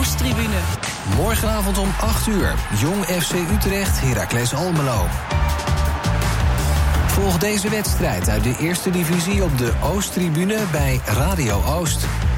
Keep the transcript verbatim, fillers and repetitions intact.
Oosttribune. Morgenavond om acht uur. Jong F C Utrecht, Heracles Almelo. Volg deze wedstrijd uit de eerste divisie op de Oosttribune bij Radio Oost.